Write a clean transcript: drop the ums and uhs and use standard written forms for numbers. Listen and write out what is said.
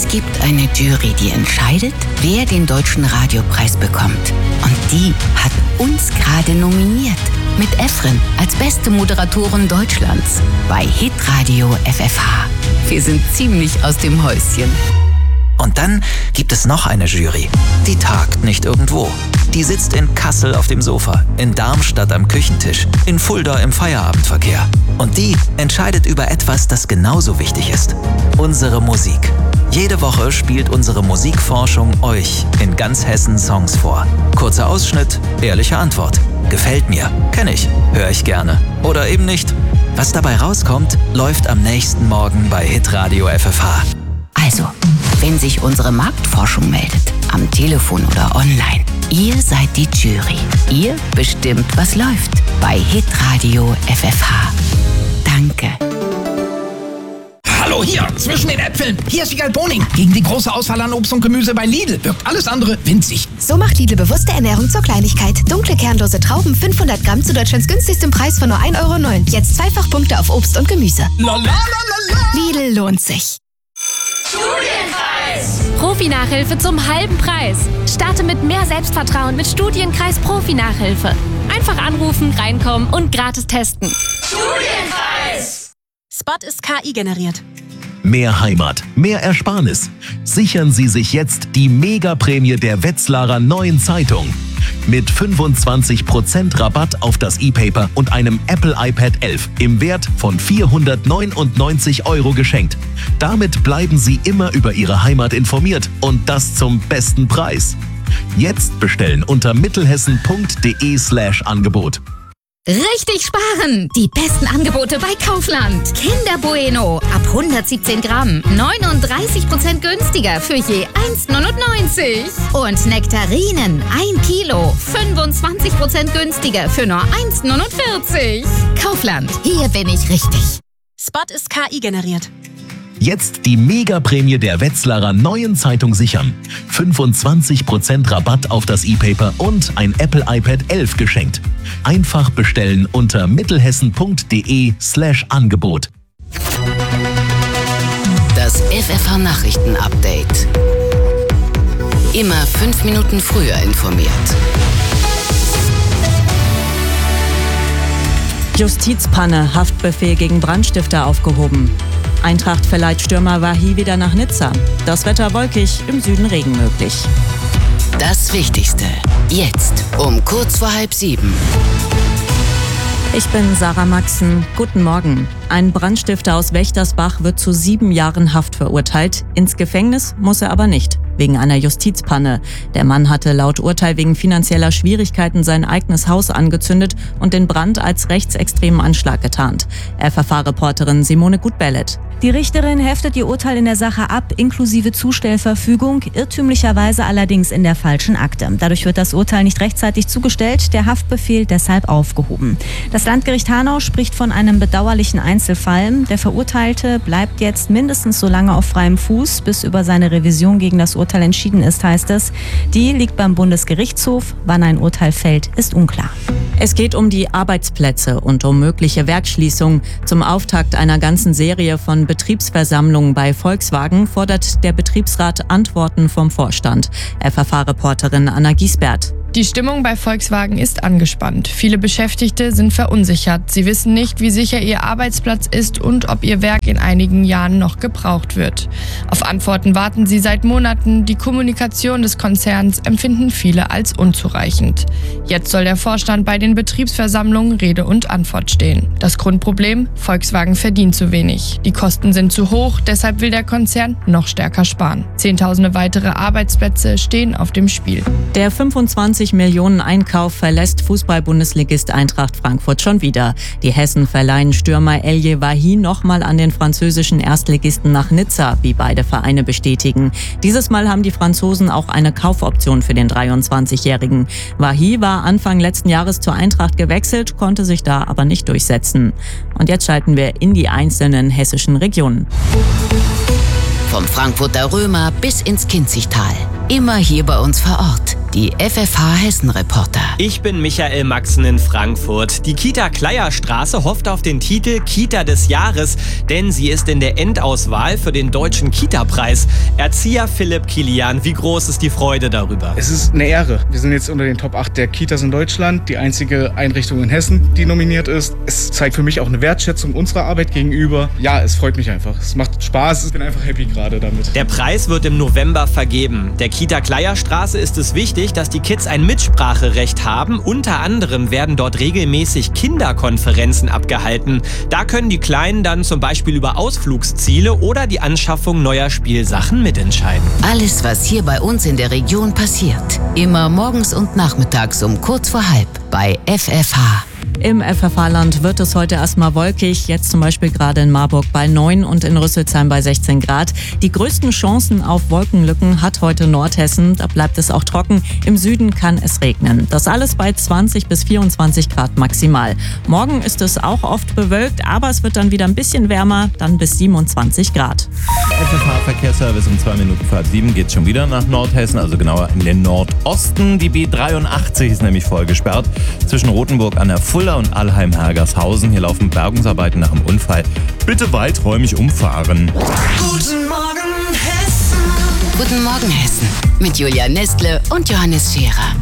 gibt eine Jury, die entscheidet, wer den Deutschen Radiopreis bekommt. Und die hat uns gerade nominiert. Mit Efren als beste Moderatorin Deutschlands bei Hitradio FFH. Wir sind ziemlich aus dem Häuschen. Und dann gibt es noch eine Jury. Die tagt nicht irgendwo. Die sitzt in Kassel auf dem Sofa, in Darmstadt am Küchentisch, in Fulda im Feierabendverkehr. Und die entscheidet über etwas, das genauso wichtig ist. Unsere Musik. Jede Woche spielt unsere Musikforschung euch in ganz Hessen Songs vor. Kurzer Ausschnitt, ehrliche Antwort. Gefällt mir, kenne ich, höre ich gerne. Oder eben nicht. Was dabei rauskommt, läuft am nächsten Morgen bei Hitradio FFH. Also, wenn sich unsere Marktforschung meldet, am Telefon oder online, ihr seid die Jury. Ihr bestimmt, was läuft bei Hitradio FFH. Danke. Hallo, hier, zwischen den Äpfeln. Hier ist Wiegald Boning. Gegen die große Auswahl an Obst und Gemüse bei Lidl wirkt alles andere winzig. So macht Lidl bewusste Ernährung zur Kleinigkeit. Dunkle, kernlose Trauben, 500 Gramm zu Deutschlands günstigstem Preis von nur 1,09 €. Jetzt Zweifachpunkte auf Obst und Gemüse. Lidl lohnt sich. Studienkreis! Profi-Nachhilfe zum halben Preis. Starte mit mehr Selbstvertrauen mit Studienkreis Profi-Nachhilfe. Einfach anrufen, reinkommen und gratis testen. Studienkreis! Spot ist KI generiert. Mehr Heimat, mehr Ersparnis. Sichern Sie sich jetzt die Megaprämie der Wetzlarer Neuen Zeitung. Mit 25% Rabatt auf das E-Paper und einem Apple iPad 11 im Wert von 499 € geschenkt. Damit bleiben Sie immer über Ihre Heimat informiert und das zum besten Preis. Jetzt bestellen unter mittelhessen.de/Angebot. Richtig sparen! Die besten Angebote bei Kaufland. Kinder Bueno ab 117 Gramm 39% günstiger für je 1,99. Und Nektarinen 1 Kilo 25% günstiger für nur 1,49. Kaufland, hier bin ich richtig. Spot ist KI generiert. Jetzt die Megaprämie der Wetzlarer Neuen Zeitung sichern. 25% Rabatt auf das E-Paper und ein Apple iPad 11 geschenkt. Einfach bestellen unter mittelhessen.de/Angebot. Das FFH Nachrichten-Update. Immer 5 Minuten früher informiert. Justizpanne, Haftbefehl gegen Brandstifter aufgehoben. Eintracht verleiht Stürmer Wahi wieder nach Nizza. Das Wetter wolkig, im Süden Regen möglich. Das Wichtigste. Jetzt um kurz vor 6:30. Ich bin Sarah Maxen. Guten Morgen. Ein Brandstifter aus Wächtersbach wird zu 7 Jahren Haft verurteilt. Ins Gefängnis muss er aber nicht, wegen einer Justizpanne. Der Mann hatte laut Urteil wegen finanzieller Schwierigkeiten sein eigenes Haus angezündet und den Brand als rechtsextremen Anschlag getarnt. FFH-Reporterin Simone Gutbellet. Die Richterin heftet ihr Urteil in der Sache ab, inklusive Zustellverfügung, irrtümlicherweise allerdings in der falschen Akte. Dadurch wird das Urteil nicht rechtzeitig zugestellt, der Haftbefehl deshalb aufgehoben. Das Landgericht Hanau spricht von einem bedauerlichen Einzelfall. Der Verurteilte bleibt jetzt mindestens so lange auf freiem Fuß, bis über seine Revision gegen das Urteil entschieden ist, heißt es. Die liegt beim Bundesgerichtshof. Wann ein Urteil fällt, ist unklar. Es geht um die Arbeitsplätze und um mögliche Werksschließungen. Zum Auftakt einer ganzen Serie von Betriebsversammlungen bei Volkswagen fordert der Betriebsrat Antworten vom Vorstand. FFH-Reporterin Anna Giesbert. Die Stimmung bei Volkswagen ist angespannt. Viele Beschäftigte sind verunsichert. Sie wissen nicht, wie sicher ihr Arbeitsplatz ist und ob ihr Werk in einigen Jahren noch gebraucht wird. Auf Antworten warten sie seit Monaten. Die Kommunikation des Konzerns empfinden viele als unzureichend. Jetzt soll der Vorstand bei den Betriebsversammlungen Rede und Antwort stehen. Das Grundproblem: Volkswagen verdient zu wenig. Die Kosten sind zu hoch, deshalb will der Konzern noch stärker sparen. Zehntausende weitere Arbeitsplätze stehen auf dem Spiel. Der 25 Millionen Einkauf verlässt Fußball-Bundesligist Eintracht Frankfurt schon wieder. Die Hessen verleihen Stürmer Elye Wahi nochmal an den französischen Erstligisten nach Nizza, wie beide Vereine bestätigen. Dieses Mal haben die Franzosen auch eine Kaufoption für den 23-Jährigen. Wahi war Anfang letzten Jahres zur Eintracht gewechselt, konnte sich da aber nicht durchsetzen. Und jetzt schalten wir in die einzelnen hessischen Regionen. Vom Frankfurter Römer bis ins Kinzigtal. Immer hier bei uns vor Ort. die FFH Hessen-Reporter. Ich bin Michael Maxen in Frankfurt. Die Kita Kleierstraße hofft auf den Titel Kita des Jahres, denn sie ist in der Endauswahl für den Deutschen Kita-Preis. Erzieher Philipp Kilian, wie groß ist die Freude darüber? Es ist eine Ehre. Wir sind jetzt unter den Top 8 der Kitas in Deutschland, die einzige Einrichtung in Hessen, die nominiert ist. Es zeigt für mich auch eine Wertschätzung unserer Arbeit gegenüber. Ja, es freut mich einfach. Es macht Spaß. Ich bin einfach happy gerade damit. Der Preis wird im November vergeben. Der Kita Kleierstraße ist es wichtig, dass die Kids ein Mitspracherecht haben. Unter anderem werden dort regelmäßig Kinderkonferenzen abgehalten. Da können die Kleinen dann zum Beispiel über Ausflugsziele oder die Anschaffung neuer Spielsachen mitentscheiden. Alles, was hier bei uns in der Region passiert. Immer morgens und nachmittags um kurz vor halb bei FFH. Im FFH-Land wird es heute erstmal wolkig, jetzt zum Beispiel gerade in Marburg bei 9 und in Rüsselsheim bei 16 Grad. Die größten Chancen auf Wolkenlücken hat heute Nordhessen, da bleibt es auch trocken. Im Süden kann es regnen. Das alles bei 20 bis 24 Grad maximal. Morgen ist es auch oft bewölkt, aber es wird dann wieder ein bisschen wärmer, dann bis 27 Grad. FFH-Verkehrsservice um 2 Minuten vor halb 7 geht schon wieder nach Nordhessen, also genauer in den Nordosten. Die B83 ist nämlich voll gesperrt zwischen Rothenburg an der Fulda und Allheim-Hergershausen. Hier laufen Bergungsarbeiten nach dem Unfall. Bitte weiträumig umfahren. Guten Morgen, Hessen. Guten Morgen, Hessen. Mit Julia Nestle und Johannes Scherer.